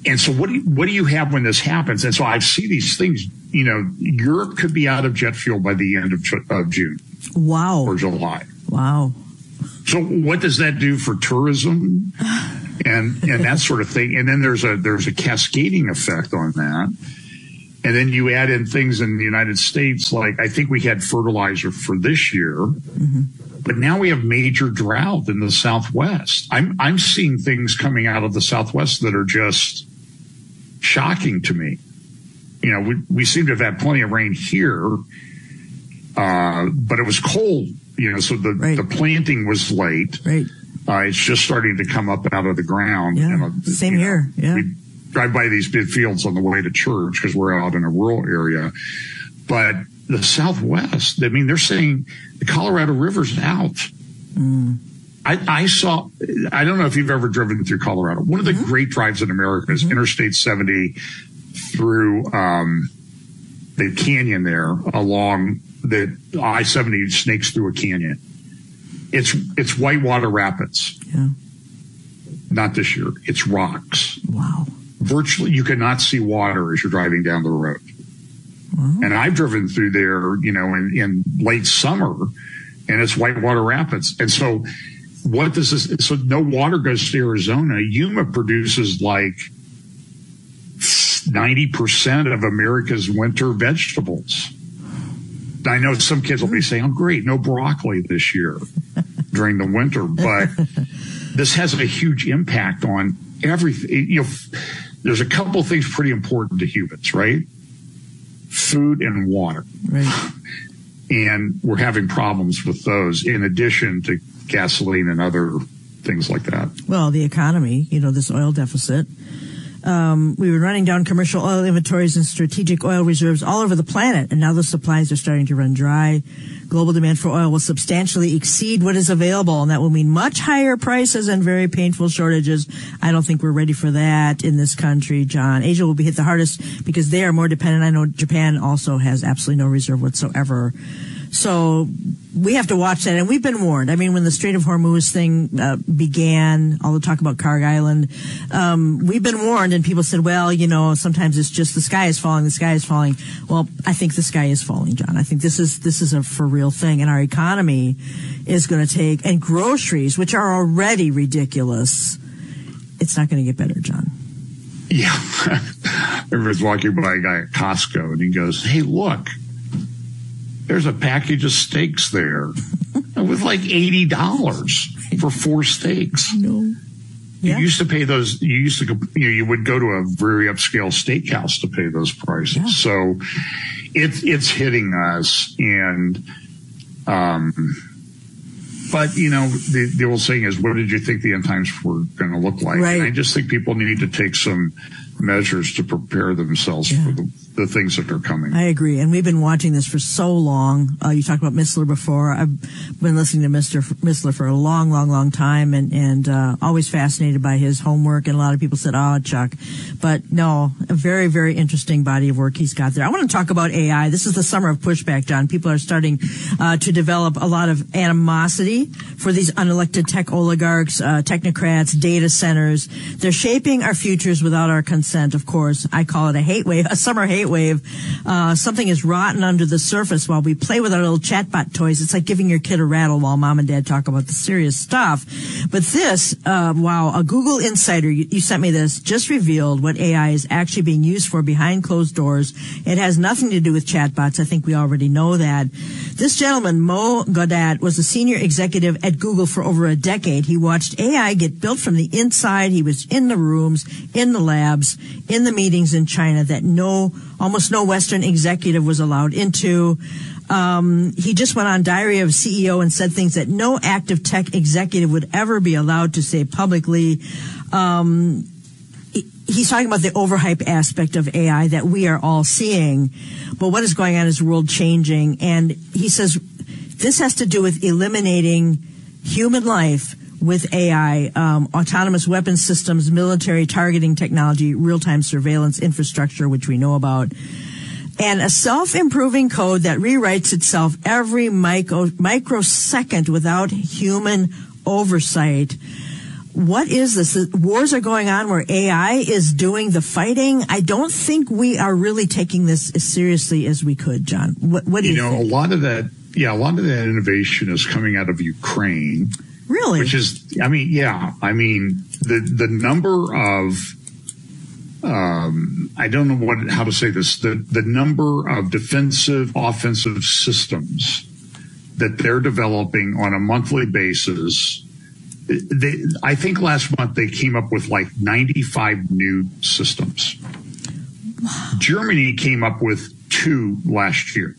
and so what do you, what do you have when this happens? And so I see these things, you know, Europe could be out of jet fuel by the end of, of June. Wow. Or July. Wow. So what does that do for tourism and, and that sort of thing? And then there's a, there's a cascading effect on that. And then you add in things in the United States, like I think we had fertilizer for this year, mm-hmm. but now we have major drought in the Southwest. I'm, I'm seeing things coming out of the Southwest that are just shocking to me. You know, we, we seem to have had plenty of rain here, uh, but it was cold, you know, so the, right. the planting was late. Right. Uh, it's just starting to come up out of the ground. Yeah. You know, Same you here. Know, yeah. We drive by these big fields on the way to church because we're out in a rural area. But the Southwest, I mean, they're saying the Colorado River's out. Mm. I, I saw, I don't know if you've ever driven through Colorado. One of the mm-hmm. great drives in America is mm-hmm. Interstate seventy through um, the canyon there along the I seventy snakes through a canyon. It's it's whitewater rapids. Yeah. Not this year. It's rocks. Wow. Virtually, you cannot see water as you're driving down the road. Wow. And I've driven through there, you know, in, in late summer, and it's whitewater rapids. And so what does this, so no water goes to Arizona. Yuma produces like ninety percent of America's winter vegetables. I know some kids will be saying, oh, great, no broccoli this year during the winter, but this has a huge impact on everything. You know, there's a couple of things pretty important to humans, right? Food and water. Right. And we're having problems with those in addition to gasoline and other things like that. Well, the economy, you know, this oil deficit. Um, we were running down commercial oil inventories and strategic oil reserves all over the planet, and now the supplies are starting to run dry. Global demand for oil will substantially exceed what is available, and that will mean much higher prices and very painful shortages. I don't think we're ready for that in this country, John. Asia will be hit the hardest because they are more dependent. I know Japan also has absolutely no reserve whatsoever. So we have to watch that, and we've been warned. I mean, when the Strait of Hormuz thing uh, began, all the talk about Karg Island, um, we've been warned, and people said, well, you know, sometimes it's just the sky is falling, the sky is falling. Well, I think the sky is falling, John. I think this is this is a for real thing, and our economy is going to take, and groceries, which are already ridiculous, it's not going to get better, John. Yeah. I was walking by a guy at Costco, and he goes, hey, look. There's a package of steaks there with like eighty dollars for four steaks. No. Yeah. You used to pay those, you used to, you know, you would go to a very upscale steakhouse to pay those prices. Yeah. So it's, it's hitting us. And, um, but, you know, the, the old saying is, what did you think the end times were going to look like? Right. And I just think people need to take some measures to prepare themselves yeah. for the, the things that are coming. I agree. And we've been watching this for so long. Uh, you talked about Missler before. I've been listening to Mister Missler for a long, long, long time and, and, uh, always fascinated by his homework. And a lot of people said, oh, Chuck. But no, a very, very interesting body of work he's got there. I want to talk about A I. This is the summer of pushback, John. People are starting, uh, to develop a lot of animosity for these unelected tech oligarchs, uh, technocrats, data centers. They're shaping our futures without our consent, of course. I call it a hate wave, a summer hate wave. Uh, something is rotten under the surface while we play with our little chatbot toys. It's like giving your kid a rattle while mom and dad talk about the serious stuff. But this, uh, wow, a Google insider, you, you sent me this, just revealed what A I is actually being used for behind closed doors. It has nothing to do with chatbots. I think we already know that. This gentleman, Mo Gaudat, was a senior executive at Google for over a decade. He watched A I get built from the inside. He was in the rooms, in the labs, in the meetings in China that no, almost no Western executive was allowed into. Um, he just went on Diary of a C E O and said things that no active tech executive would ever be allowed to say publicly. Um, he's talking about the overhype aspect of A I that we are all seeing. But what is going on is world changing. And he says this has to do with eliminating human life with A I, um, autonomous weapon systems, military targeting technology, real-time surveillance infrastructure, which we know about, and a self-improving code that rewrites itself every micro, microsecond without human oversight. What is this? The wars are going on where A I is doing the fighting. I don't think we are really taking this as seriously as we could, John. What, what do you, you know, think? a lot of that, yeah, a lot of that innovation is coming out of Ukraine. Really? Which is, I mean, yeah, I mean, the, the number of, um, I don't know what, how to say this, the, the number of defensive, offensive systems that they're developing on a monthly basis. They, I think last month they came up with like ninety-five new systems. Wow. Germany came up with two last year.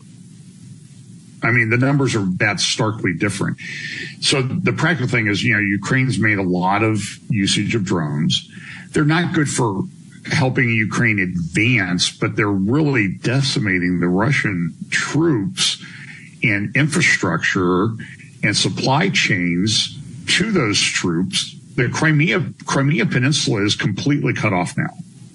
I mean, the numbers are that starkly different. So the practical thing is, you know, Ukraine's made a lot of usage of drones. They're not good for helping Ukraine advance, but they're really decimating the Russian troops and infrastructure and supply chains to those troops. The Crimea Crimea Peninsula is completely cut off now.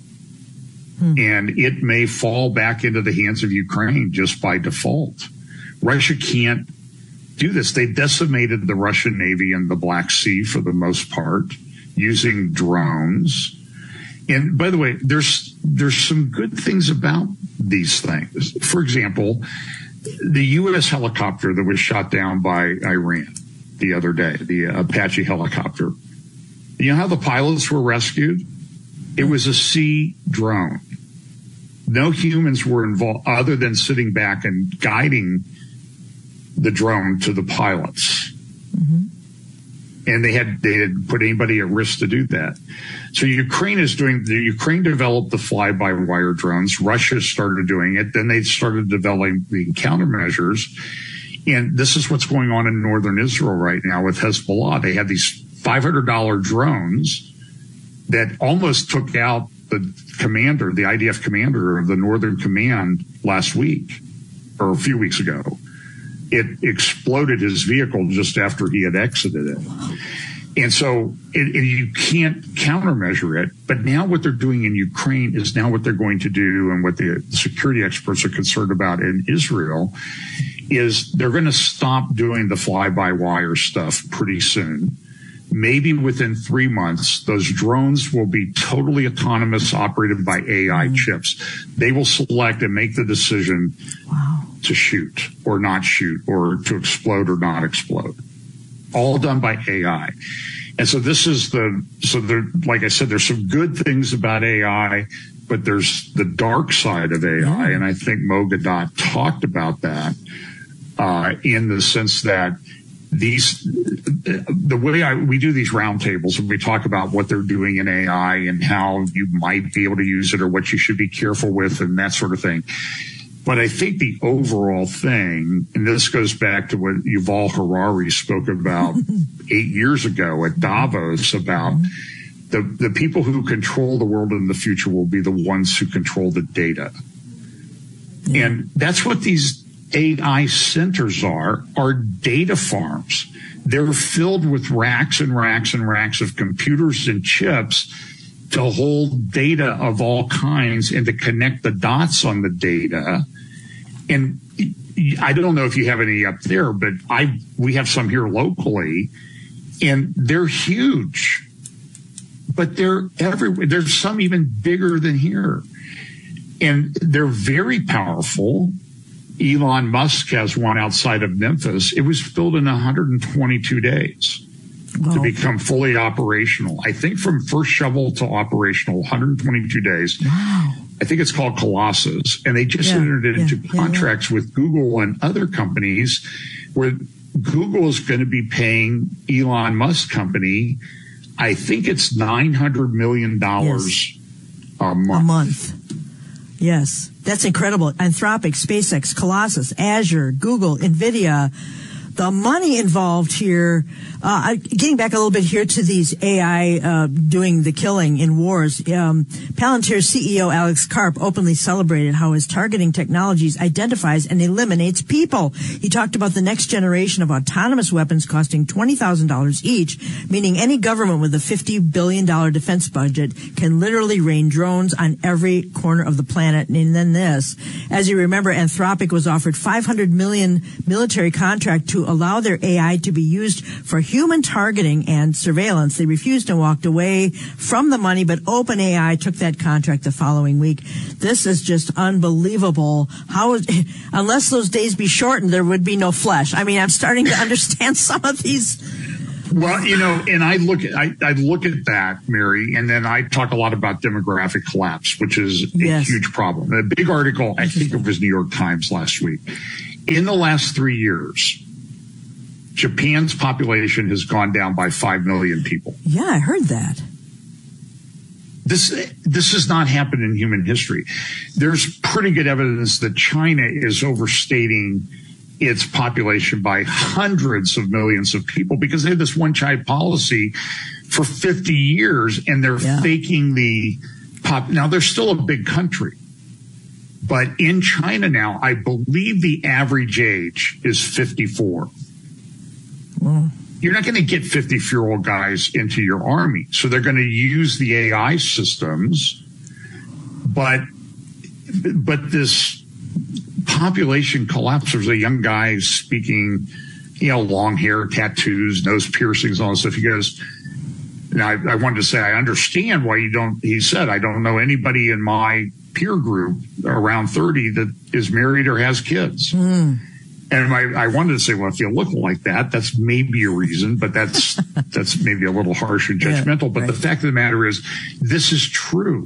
Hmm. And it may fall back into the hands of Ukraine just by default. Russia can't do this. They decimated the Russian Navy in the Black Sea for the most part using drones. And by the way, there's there's some good things about these things. For example, the U S helicopter that was shot down by Iran the other day, the Apache helicopter. You know how the pilots were rescued? It was a sea drone. No humans were involved other than sitting back and guiding the drone to the pilots. Mm-hmm. And they had they had put anybody at risk to do that. So Ukraine is doing, the Ukraine developed the fly-by-wire drones. Russia started doing it. Then they started developing the countermeasures. And this is what's going on in northern Israel right now with Hezbollah. They had these five hundred dollars drones that almost took out the commander, the I D F commander of the Northern Command last week or a few weeks ago. It exploded his vehicle just after he had exited it. And so it, it, you can't countermeasure it. But now what they're doing in Ukraine is now what they're going to do, and what the security experts are concerned about in Israel is they're going to stop doing the fly-by-wire stuff pretty soon. Maybe within three months, those drones will be totally autonomous, operated by A I mm-hmm. chips. They will select and make the decision wow. to shoot or not shoot, or to explode or not explode. All done by A I. And so this is the, so there, like I said, there's some good things about A I, but there's the dark side of A I. Mm-hmm. And I think Mo Gadot talked about that. Uh, in the sense that these, the way I, we do these roundtables and we talk about what they're doing in A I and how you might be able to use it or what you should be careful with and that sort of thing. But I think the overall thing, and this goes back to what Yuval Harari spoke about eight years ago at Davos about the, the people who control the world in the future will be the ones who control the data. Yeah. And that's what these A I centers are, are data farms. They're filled with racks and racks and racks of computers and chips to hold data of all kinds and to connect the dots on the data. And I don't know if you have any up there, but I we have some here locally, and they're huge. But they're everywhere. There's some even bigger than here. And they're very powerful. Elon Musk has one outside of Memphis. It was built in one hundred twenty-two days wow. to become fully operational. I think from first shovel to operational, one hundred twenty-two days. Wow. I think it's called Colossus. And they just yeah, entered into yeah, contracts yeah, yeah. with Google and other companies where Google is going to be paying Elon Musk company, I think it's nine hundred million dollars yes. a month. A month. Yes, that's incredible. Anthropic, SpaceX, Colossus, Azure, Google, NVIDIA, the money involved here. Uh, getting back a little bit here to these A I uh, doing the killing in wars. Um, Palantir C E O Alex Karp openly celebrated how his targeting technologies identifies and eliminates people. He talked about the next generation of autonomous weapons costing twenty thousand dollars each, meaning any government with a fifty billion dollars defense budget can literally rain drones on every corner of the planet. And then this, as you remember, Anthropic was offered five hundred million dollars military contract to allow their A I to be used for human targeting and surveillance. They refused and walked away from the money, but OpenAI took that contract the following week. This is just unbelievable. How, unless those days be shortened, there would be no flesh. I mean, I'm starting to understand some of these. Well, you know, and I look at I, I look at that, Mary, and then I talk a lot about demographic collapse, which is a yes. huge problem. A big article, I think it was New York Times last week. In the last three years, Japan's population has gone down by five million people. Yeah, I heard that. This this has not happened in human history. There's pretty good evidence that China is overstating its population by hundreds of millions of people because they had this one-child policy for fifty years, and they're yeah. faking the pop. Now, they're still a big country, but in China now, I believe the average age is fifty-four. Well, you're not going to get fifty-year-old guys into your army, so they're going to use the A I systems, but but this population collapse. There's a young guy speaking, you know, long hair, tattoos, nose piercings, all this stuff. He goes, and I, I wanted to say, I understand why you don't, he said, I don't know anybody in my peer group around thirty that is married or has kids. Mm. And I, I wanted to say, well, if you look like that, that's maybe a reason, but that's, that's maybe a little harsh and judgmental. Yeah, but right. The fact of the matter is, this is true.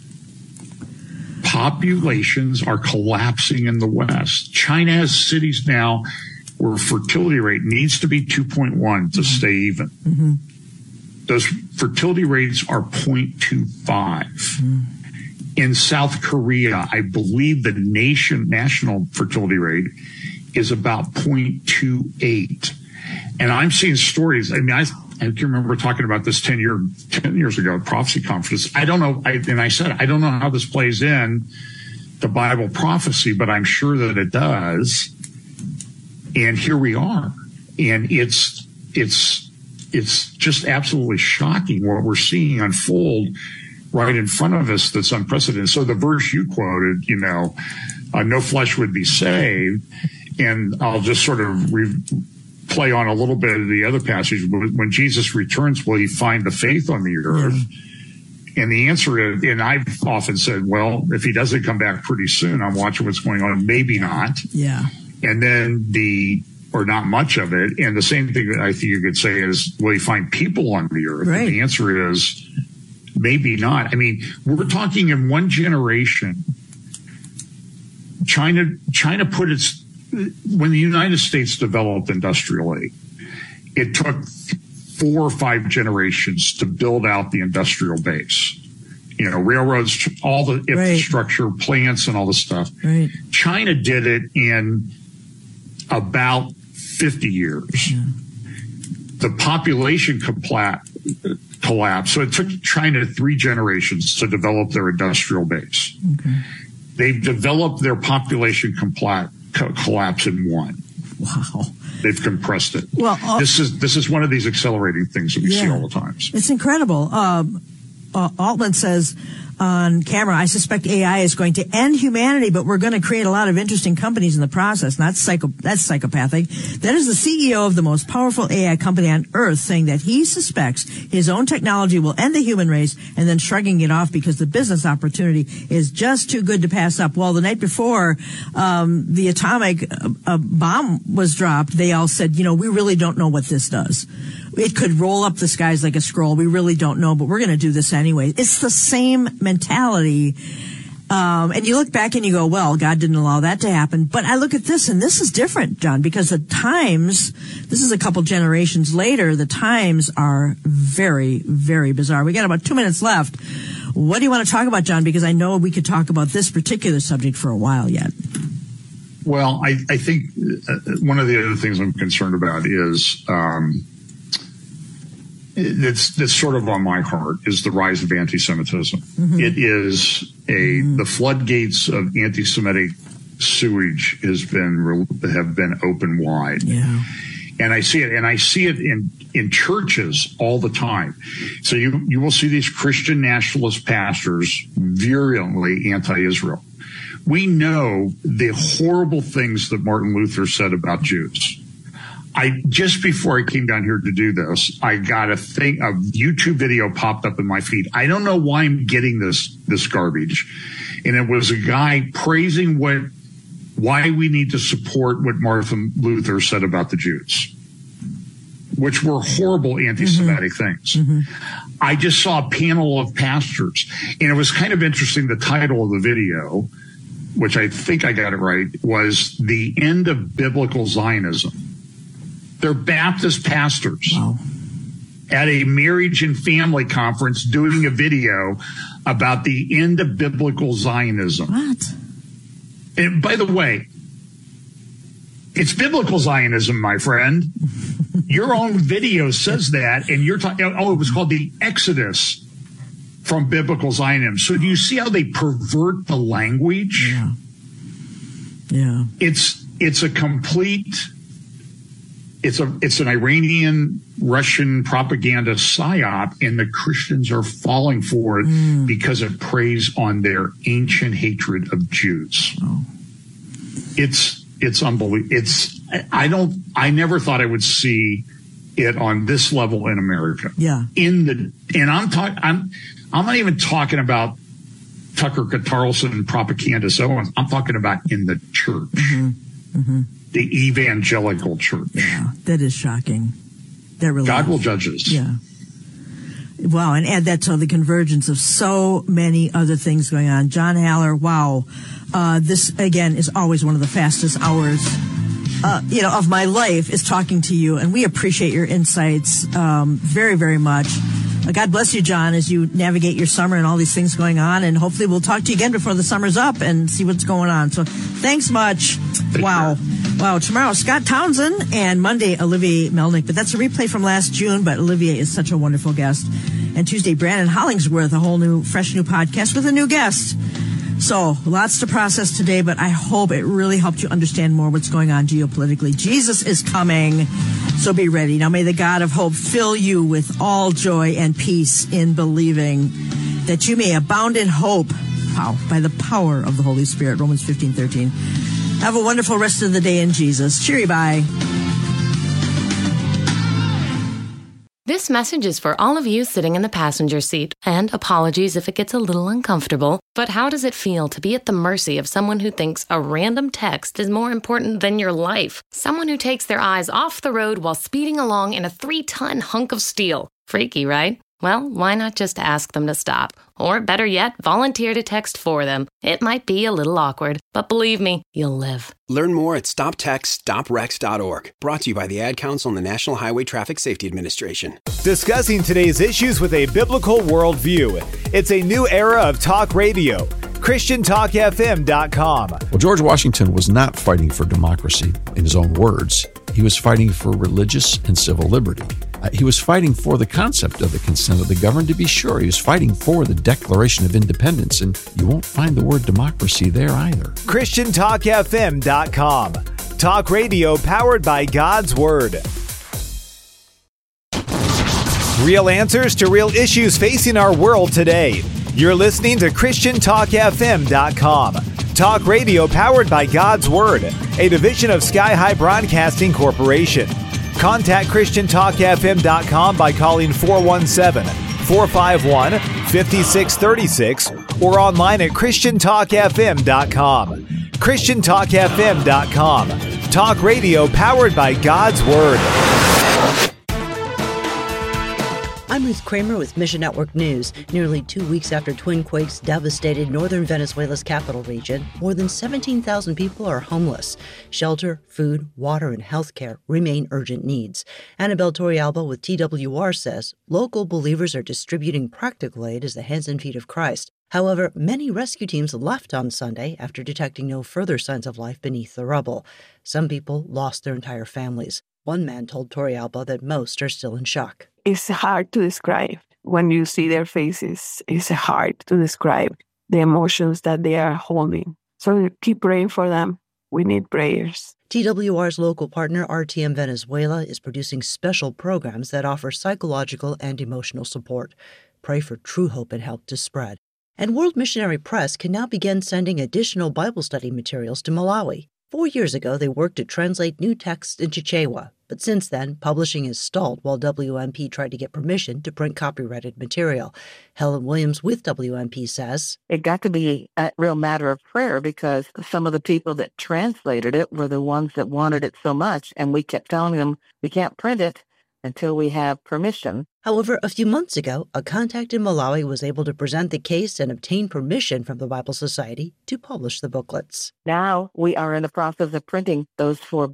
Populations are collapsing in the West. China has cities now where fertility rate needs to be two point one to mm-hmm. stay even. Mm-hmm. Those fertility rates are zero point two five. Mm-hmm. In South Korea, I believe the nation national fertility rate is about zero point two eight. And I'm seeing stories. I mean, I, I can remember talking about this ten, year, ten years ago at Prophecy Conference. I don't know. I, and I said, I don't know how this plays in the Bible prophecy, but I'm sure that it does. And here we are. And it's, it's, it's just absolutely shocking what we're seeing unfold right in front of us. That's unprecedented. So the verse you quoted, you know, uh, no flesh would be saved. And I'll just sort of re- play on a little bit of the other passage. When Jesus returns, will he find the faith on the earth? Yeah. And the answer is, and I've often said, well, if he doesn't come back pretty soon, I'm watching what's going on. Maybe not. Yeah. And then the, or not much of it. And the same thing that I think you could say is, will he find people on the earth? Right. And the answer is maybe not. I mean, we're talking in one generation. China, China put its, when the United States developed industrially, it took four or five generations to build out the industrial base. You know, railroads, all the infrastructure, right. plants, and all the stuff. Right. China did it in about fifty years. Yeah. The population compla- collapsed. So it took China three generations to develop their industrial base. Okay. They've developed their population compla- co- collapse in one. Wow. They've compressed it. Well, uh, this is this is one of these accelerating things that we yeah, see all the time. It's incredible. Um, uh, Altman says on camera, I suspect A I is going to end humanity, but we're going to create a lot of interesting companies in the process. Not psycho, that's psychopathic. That is the C E O of the most powerful A I company on earth saying that he suspects his own technology will end the human race and then shrugging it off because the business opportunity is just too good to pass up. Well, the night before um, the atomic uh, bomb was dropped, they all said, you know, we really don't know what this does. It could roll up the skies like a scroll. We really don't know, but we're going to do this anyway. It's the same mentality. Um, and you look back and you go, well, God didn't allow that to happen. But I look at this, and this is different, John, because the times, this is a couple generations later, the times are very, very bizarre. We got about two minutes left. What do you want to talk about, John? Because I know we could talk about this particular subject for a while yet. Well, I, I think one of the other things I'm concerned about is, um, It's, that's sort of on my heart is the rise of anti-Semitism. Mm-hmm. It is a, mm-hmm. the floodgates of anti-Semitic sewage has been, have been open wide. Yeah. And I see it, and I see it in, in churches all the time. So you, you will see these Christian nationalist pastors virulently anti-Israel. We know the horrible things that Martin Luther said about Jews. I just before I came down here to do this, I got a thing, a YouTube video popped up in my feed. I don't know why I'm getting this this garbage, and it was a guy praising what why we need to support what Martin Luther said about the Jews, which were horrible anti-Semitic mm-hmm. things. Mm-hmm. I just saw a panel of pastors, and it was kind of interesting. The title of the video, which I think I got it right, was "The End of Biblical Zionism." They're Baptist pastors wow. at a marriage and family conference doing a video about the end of biblical Zionism. What? And by the way, it's biblical Zionism, my friend. Your own video says that, and you're talking, oh, it was called the Exodus from biblical Zionism. So do you see how they pervert the language? Yeah. Yeah. It's, it's a complete... It's a it's an Iranian Russian propaganda psyop, and the Christians are falling for it mm. because it preys on their ancient hatred of Jews. Oh. It's it's unbelievable. It's I don't I never thought I would see it on this level in America. Yeah. In the and I'm talking I'm I'm not even talking about Tucker Carlson propaganda. So on. I'm talking about in the church. Mm-hmm. Mm-hmm. The evangelical church. Yeah, that is shocking. That really God is. will judge us. Yeah. Wow, and add that to the convergence of so many other things going on. John Haller, wow. Uh, this, again, is always one of the fastest hours, uh, you know, of my life is talking to you, and we appreciate your insights um, very, very much. Uh, God bless you, John, as you navigate your summer and all these things going on, and hopefully we'll talk to you again before the summer's up and see what's going on. So thanks much. Take wow. care. Wow, tomorrow, Scott Townsend, and Monday, Olivier Melnick. But that's a replay from last June, but Olivier is such a wonderful guest. And Tuesday, Brandon Hollingsworth, a whole new, fresh new podcast with a new guest. So, lots to process today, but I hope it really helped you understand more what's going on geopolitically. Jesus is coming, so be ready. Now, may the God of hope fill you with all joy and peace in believing, that you may abound in hope, wow, by the power of the Holy Spirit. Romans fifteen thirteen. Have a wonderful rest of the day in Jesus. Cheery bye. This message is for all of you sitting in the passenger seat. And apologies if it gets a little uncomfortable. But how does it feel to be at the mercy of someone who thinks a random text is more important than your life? Someone who takes their eyes off the road while speeding along in a three-ton hunk of steel. Freaky, right? Well, why not just ask them to stop? Or better yet, volunteer to text for them. It might be a little awkward, but believe me, you'll live. Learn more at stop text stop wrecks dot org. Brought to you by the Ad Council and the National Highway Traffic Safety Administration. Discussing today's issues with a biblical worldview. It's a new era of talk radio. Christian Talk F M dot com. Well, George Washington was not fighting for democracy in his own words. He was fighting for religious and civil liberty. Uh, he was fighting for the concept of the consent of the governed, to be sure. He was fighting for the Declaration of Independence, and you won't find the word democracy there either. Christian Talk F M dot com. Talk radio powered by God's Word. Real answers to real issues facing our world today. You're listening to Christian Talk F M dot com. Talk radio powered by God's Word, a division of Sky High Broadcasting Corporation. Contact Christian Talk F M dot com by calling four one seven, four five one, five six three six or online at Christian Talk F M dot com. Christian Talk F M dot com. Talk radio powered by God's Word. I'm Ruth Kramer with Mission Network News. Nearly two weeks after twin quakes devastated northern Venezuela's capital region, more than seventeen thousand people are homeless. Shelter, food, water, and health care remain urgent needs. Annabelle Torrialba with T W R says local believers are distributing practical aid as the hands and feet of Christ. However, many rescue teams left on Sunday after detecting no further signs of life beneath the rubble. Some people lost their entire families. One man told Torrialba that most are still in shock. It's hard to describe. When you see their faces, it's hard to describe the emotions that they are holding. So keep praying for them. We need prayers. T W R's local partner, R T M Venezuela, is producing special programs that offer psychological and emotional support. Pray for true hope and help to spread. And World Missionary Press can now begin sending additional Bible study materials to Malawi. Four years ago, they worked to translate new texts in Chichewa. But since then, publishing has stalled while W M P tried to get permission to print copyrighted material. Helen Williams with W M P says, it got to be a real matter of prayer because some of the people that translated it were the ones that wanted it so much, and we kept telling them we can't print it until we have permission. However, a few months ago, a contact in Malawi was able to present the case and obtain permission from the Bible Society to publish the booklets. Now we are in the process of printing those four